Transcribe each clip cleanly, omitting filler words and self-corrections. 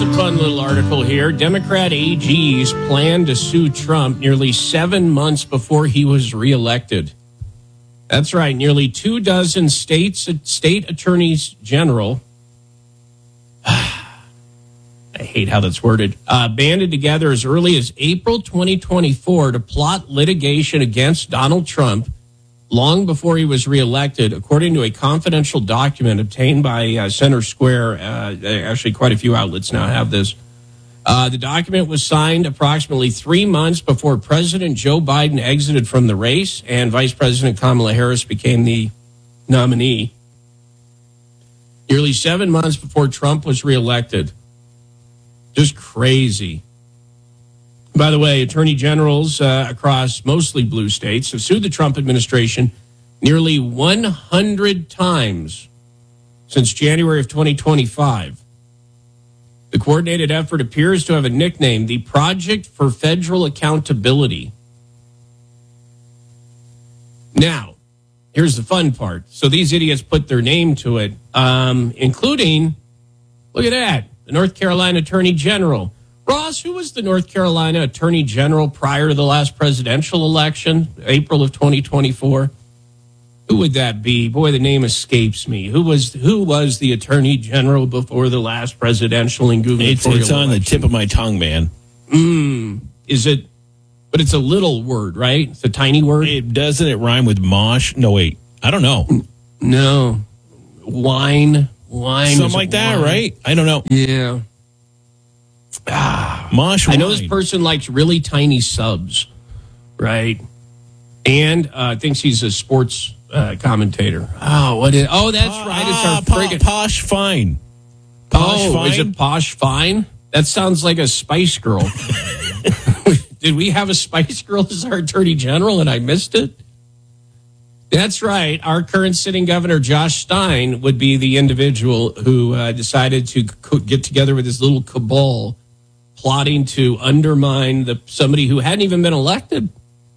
a fun little article here. Democrat AGs plan to sue Trump nearly 7 months before he was reelected. That's right. Nearly 24 state attorneys general. I hate how that's worded. Banded together as early as April 2024 to plot litigation against Donald Trump long before he was reelected, according to a confidential document obtained by Center Square. Actually, quite a few outlets now have this. The document was signed approximately 3 months before President Joe Biden exited from the race and Vice President Kamala Harris became the nominee. Nearly 7 months before Trump was reelected. Just crazy. By the way, attorney generals across mostly blue states have sued the Trump administration nearly 100 times since January of 2025. The coordinated effort appears to have a nickname, the Project for Federal Accountability. Now, here's the fun part. So these idiots put their name to it, including, look at that, the North Carolina Attorney General. Ross, who was the North Carolina Attorney General prior to the last presidential election, April of 2024? Who would that be? Boy, the name escapes me. Who was the Attorney General before the last presidential and gubernatorial It's on election? the tip of my tongue, man. Is it? But it's a little word, right? It's a tiny word. Doesn't it rhyme with mosh? No, wait. I don't know. No. Wine. Something like that, right? I don't know. Yeah. Mosh I know wine. this person likes really tiny subs, right? And thinks he's a sports commentator. Oh, that's right. It's our friggin' Posh Fine. Posh Fine? Is it Posh Fine? That sounds like a Spice Girl. Did we have a Spice Girl as our Attorney General and I missed it? That's right. Our current sitting governor, Josh Stein, would be the individual who decided to get together with his little cabal, plotting to undermine somebody who hadn't even been elected.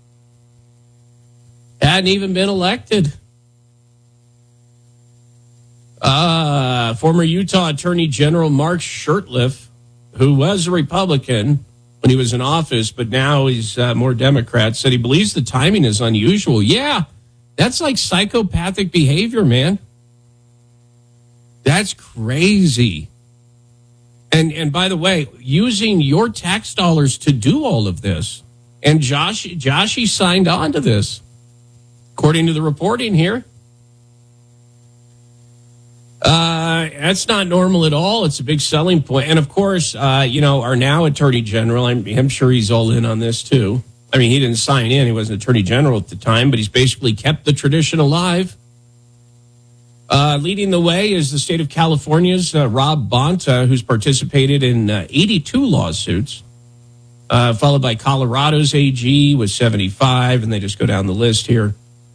Former Utah Attorney General Mark Shurtleff, who was a Republican when he was in office, but now he's more Democrat, said he believes the timing is unusual. Yeah, that's like psychopathic behavior, man. That's crazy. And by the way, using your tax dollars to do all of this. And Joshy signed on to this, according to the reporting here. That's not normal at all. It's a big selling point. And of course, our now Attorney General, I'm sure he's all in on this too. I mean, he didn't sign in. He wasn't Attorney General at the time, but he's basically kept the tradition alive. Leading the way is the state of California's Rob Bonta, who's participated in 82 lawsuits, followed by Colorado's AG with 75, and they just go down the list here.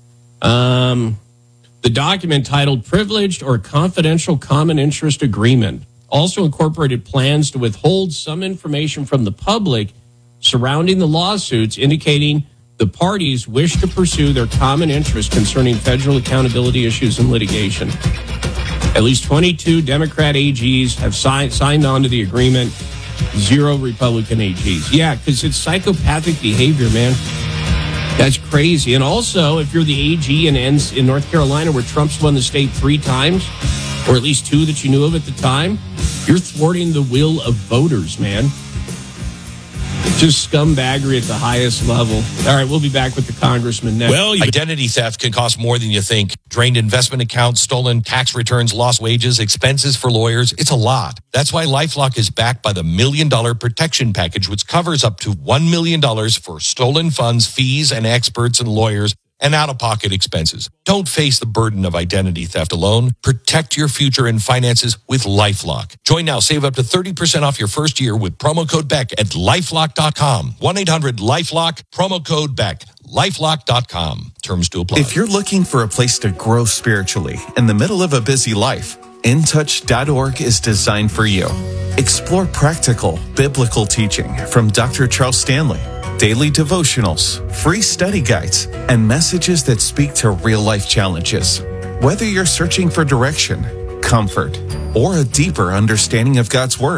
The document titled Privileged or Confidential Common Interest Agreement also incorporated plans to withhold some information from the public surrounding the lawsuits, indicating the parties wish to pursue their common interest concerning federal accountability issues and litigation. At least 22 Democrat AGs have signed on to the agreement, 0 Republican AGs. Yeah, because it's psychopathic behavior, man. That's crazy. And also, if you're the AG in North Carolina, where Trump's won the state 3 times, or at least 2 that you knew of at the time, you're thwarting the will of voters, man. Just scumbaggery at the highest level. All right, we'll be back with the congressman next. Well, identity theft can cost more than you think. Drained investment accounts, stolen tax returns, lost wages, expenses for lawyers. It's a lot. That's why LifeLock is backed by the $1 Million Protection Package, which covers up to $1 million for stolen funds, fees, and experts and lawyers, and out-of-pocket expenses. Don't face the burden of identity theft alone. Protect your future and finances with LifeLock. Join now. Save up to 30% off your first year with promo code BECK at LifeLock.com. 1-800-LifeLock, promo code BECK. LifeLock.com. Terms to apply. If you're looking for a place to grow spiritually in the middle of a busy life, InTouch.org is designed for you. Explore practical, biblical teaching from Dr. Charles Stanley, daily devotionals, free study guides, and messages that speak to real-life challenges. Whether you're searching for direction, comfort, or a deeper understanding of God's Word,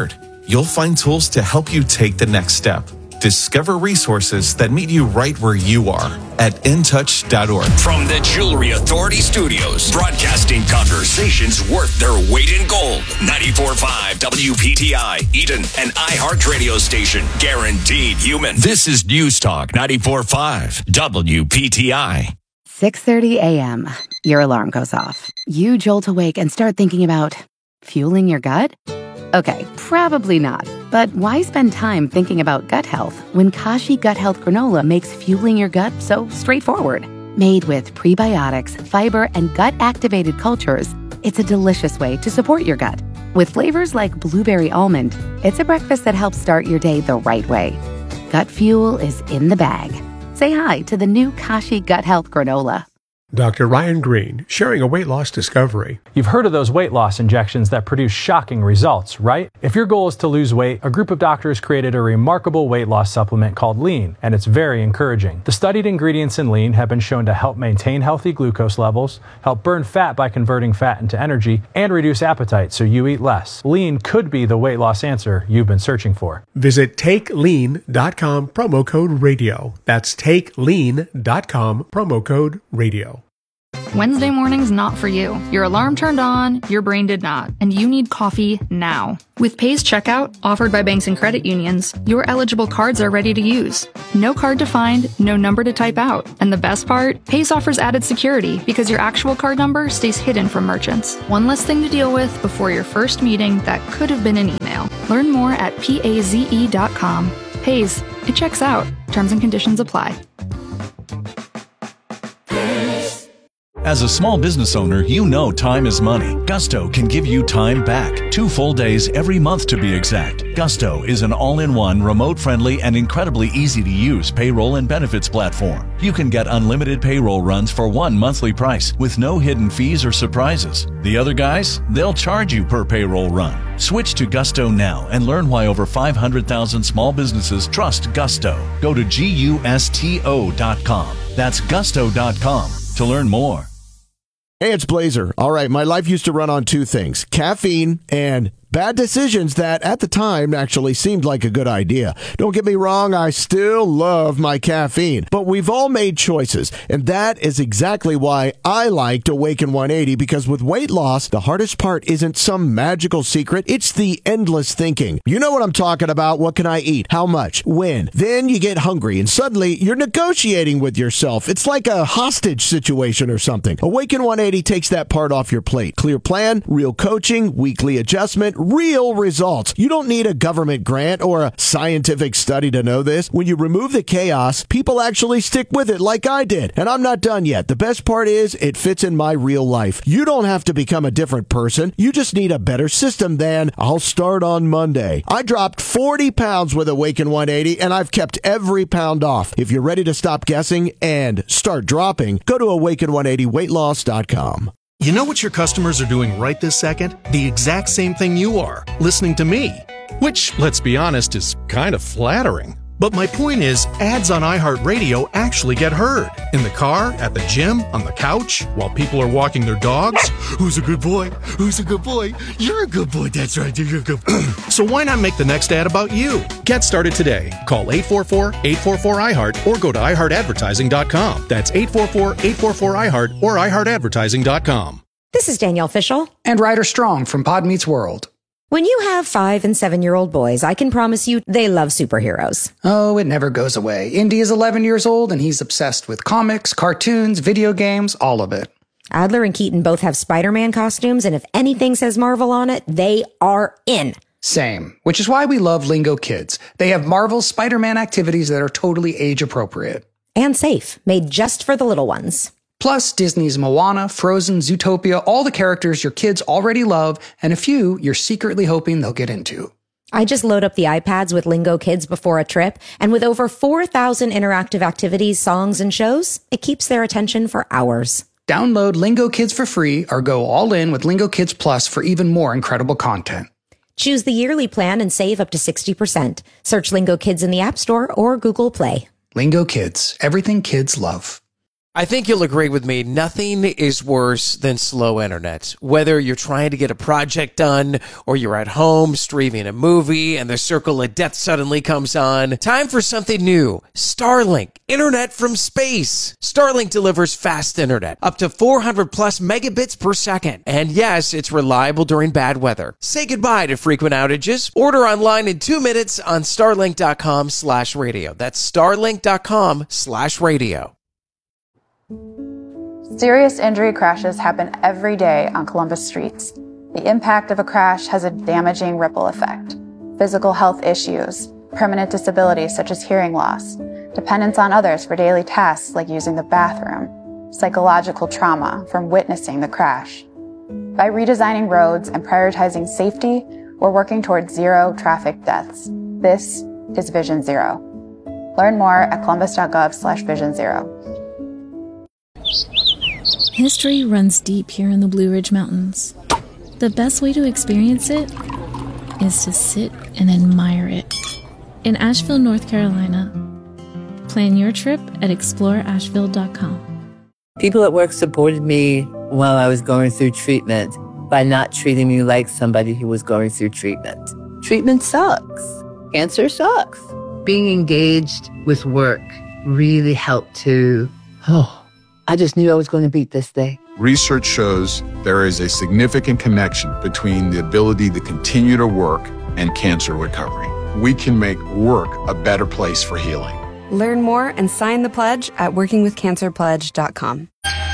you'll find tools to help you take the next step. Discover resources that meet you right where you are at intouch.org. From the Jewelry Authority Studios, broadcasting conversations worth their weight in gold. 94.5 WPTI, Eden, an iHeart radio station, guaranteed human. This is News Talk 94.5 WPTI. 6:30 a.m. Your alarm goes off. You jolt awake and start thinking about fueling your gut? Okay, probably not. But why spend time thinking about gut health when Kashi Gut Health Granola makes fueling your gut so straightforward? Made with prebiotics, fiber, and gut-activated cultures, it's a delicious way to support your gut. With flavors like blueberry almond, it's a breakfast that helps start your day the right way. Gut fuel is in the bag. Say hi to the new Kashi Gut Health Granola. Dr. Ryan Green, sharing a weight loss discovery. You've heard of those weight loss injections that produce shocking results, right? If your goal is to lose weight, a group of doctors created a remarkable weight loss supplement called Lean, and it's very encouraging. The studied ingredients in Lean have been shown to help maintain healthy glucose levels, help burn fat by converting fat into energy, and reduce appetite so you eat less. Lean could be the weight loss answer you've been searching for. Visit TakeLean.com, promo code radio. That's TakeLean.com, promo code radio. Wednesday morning's not for you. Your alarm turned on, your brain did not, and you need coffee now. With Pace Checkout, offered by banks and credit unions, your eligible cards are ready to use. No card to find, no number to type out. And the best part? Pace offers added security because your actual card number stays hidden from merchants. One less thing to deal with before your first meeting that could have been an email. Learn more at paze.com. Pace, it checks out. Terms and conditions apply. As a small business owner, you know time is money. Gusto can give you time back. 2 full days every month to be exact. Gusto is an all-in-one, remote-friendly, and incredibly easy-to-use payroll and benefits platform. You can get unlimited payroll runs for one monthly price with no hidden fees or surprises. The other guys, they'll charge you per payroll run. Switch to Gusto now and learn why over 500,000 small businesses trust Gusto. Go to GUSTO.com. That's Gusto.com to learn more. Hey, it's Blazer. All right, my life used to run on 2 things, caffeine and bad decisions that at the time actually seemed like a good idea. Don't get me wrong, I still love my caffeine, but we've all made choices, and that is exactly why I liked Awaken 180, because with weight loss, the hardest part isn't some magical secret, it's the endless thinking. You know what I'm talking about. What can I eat? How much? When? Then you get hungry, and suddenly you're negotiating with yourself. It's like a hostage situation or something. Awaken 180 takes that part off your plate. Clear plan, real coaching, weekly adjustment, real results. You don't need a government grant or a scientific study to know this. When you remove the chaos, people actually stick with it like I did. And I'm not done yet. The best part is it fits in my real life. You don't have to become a different person. You just need a better system than I'll start on Monday. I dropped 40 pounds with Awaken 180 and I've kept every pound off. If you're ready to stop guessing and start dropping, go to awaken180weightloss.com. You know what your customers are doing right this second? The exact same thing you are, listening to me. Which, let's be honest, is kind of flattering. But my point is, ads on iHeartRadio actually get heard. In the car, at the gym, on the couch, while people are walking their dogs. Who's a good boy? Who's a good boy? You're a good boy. That's right. You're a good boy. So why not make the next ad about you? Get started today. Call 844-844-iHeart or go to iHeartAdvertising.com. That's 844-844-iHeart or iHeartAdvertising.com. This is Danielle Fishel. And Ryder Strong from Pod Meets World. When you have 5- and 7-year-old boys, I can promise you they love superheroes. Oh, it never goes away. Indy is 11 years old, and he's obsessed with comics, cartoons, video games, all of it. Adler and Keaton both have Spider-Man costumes, and if anything says Marvel on it, they are in. Same, which is why we love Lingo Kids. They have Marvel's Spider-Man activities that are totally age-appropriate. And safe, made just for the little ones. Plus, Disney's Moana, Frozen, Zootopia, all the characters your kids already love, and a few you're secretly hoping they'll get into. I just load up the iPads with Lingo Kids before a trip, and with over 4,000 interactive activities, songs, and shows, it keeps their attention for hours. Download Lingo Kids for free or go all in with Lingo Kids Plus for even more incredible content. Choose the yearly plan and save up to 60%. Search Lingo Kids in the App Store or Google Play. Lingo Kids, everything kids love. I think you'll agree with me. Nothing is worse than slow internet. Whether you're trying to get a project done or you're at home streaming a movie and the circle of death suddenly comes on. Time for something new. Starlink. Internet from space. Starlink delivers fast internet. Up to 400 plus megabits per second. And yes, it's reliable during bad weather. Say goodbye to frequent outages. Order online in 2 minutes on starlink.com/radio. That's starlink.com/radio. Serious injury crashes happen every day on Columbus streets. The impact of a crash has a damaging ripple effect. Physical health issues, permanent disabilities such as hearing loss, dependence on others for daily tasks like using the bathroom, psychological trauma from witnessing the crash. By redesigning roads and prioritizing safety, we're working towards zero traffic deaths. This is Vision Zero. Learn more at columbus.gov/Vision Zero. History runs deep here in the Blue Ridge Mountains. The best way to experience it is to sit and admire it. In Asheville, North Carolina. Plan your trip at exploreasheville.com. People at work supported me while I was going through treatment by not treating me like somebody who was going through treatment. Treatment sucks. Cancer sucks. Being engaged with work really helped to, I just knew I was going to beat this thing. Research shows there is a significant connection between the ability to continue to work and cancer recovery. We can make work a better place for healing. Learn more and sign the pledge at workingwithcancerpledge.com.